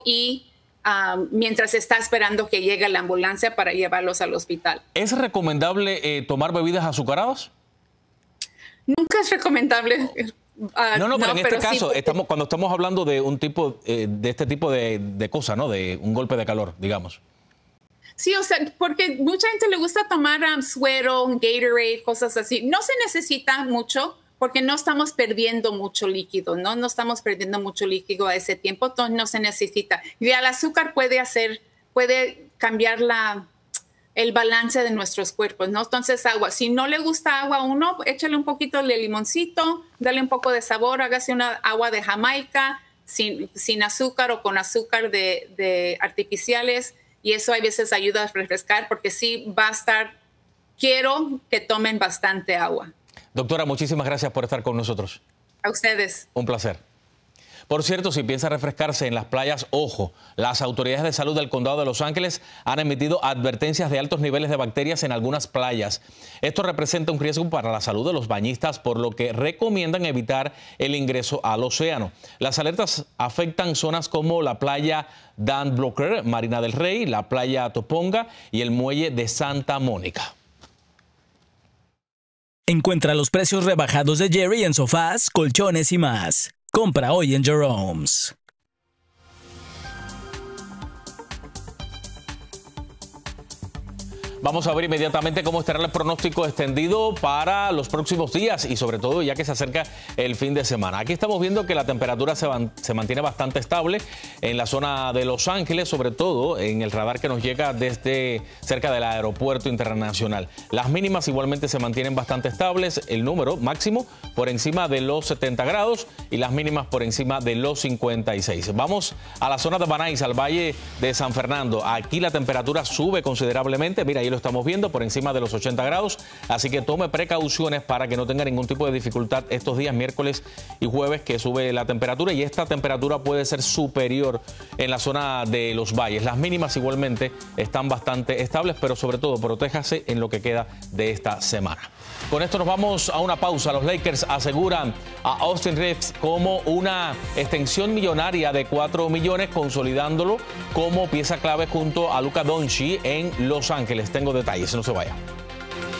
y mientras está esperando que llegue la ambulancia para llevarlos al hospital. ¿Es recomendable tomar bebidas azucaradas? Nunca es recomendable. No, pero en este caso, sí, cuando estamos hablando de un tipo, de este tipo de cosas, ¿no? De un golpe de calor, digamos. Sí, o sea, porque mucha gente le gusta tomar suero, Gatorade, cosas así. No se necesita mucho porque no estamos perdiendo mucho líquido, ¿no? No estamos perdiendo mucho líquido a ese tiempo, entonces no se necesita. Y el azúcar puede cambiar el balance de nuestros cuerpos, ¿no? Entonces, agua. Si no le gusta agua a uno, échale un poquito de limoncito, dale un poco de sabor, hágase una agua de Jamaica sin azúcar o con azúcar de artificiales. Y eso a veces ayuda a refrescar porque sí va a estar, quiero que tomen bastante agua. Doctora, muchísimas gracias por estar con nosotros. A ustedes. Un placer. Por cierto, si piensa refrescarse en las playas, ojo, las autoridades de salud del condado de Los Ángeles han emitido advertencias de altos niveles de bacterias en algunas playas. Esto representa un riesgo para la salud de los bañistas, por lo que recomiendan evitar el ingreso al océano. Las alertas afectan zonas como la playa Dan Blocker, Marina del Rey, la playa Toponga y el muelle de Santa Mónica. Encuentra los precios rebajados de Jerry en sofás, colchones y más. Compra hoy en Jerome's. Vamos a ver inmediatamente cómo estará el pronóstico extendido para los próximos días y sobre todo ya que se acerca el fin de semana. Aquí estamos viendo que la temperatura se mantiene bastante estable en la zona de Los Ángeles, sobre todo en el radar que nos llega desde cerca del aeropuerto internacional. Las mínimas igualmente se mantienen bastante estables, el número máximo por encima de los 70 grados y las mínimas por encima de los 56. Vamos a la zona de Van Nuys, al Valle de San Fernando. Aquí la temperatura sube considerablemente, mira, ahí lo estamos viendo por encima de los 80 grados, así que tome precauciones para que no tenga ningún tipo de dificultad estos días miércoles y jueves que sube la temperatura, y esta temperatura puede ser superior en la zona de los valles. Las mínimas igualmente están bastante estables, pero sobre todo protéjase en lo que queda de esta semana. Con esto nos vamos a una pausa. Los Lakers aseguran a Austin Reeves como una extensión millonaria de $4 millones, consolidándolo como pieza clave junto a Luka Doncic en Los Ángeles. Tengo detalles, no se vaya.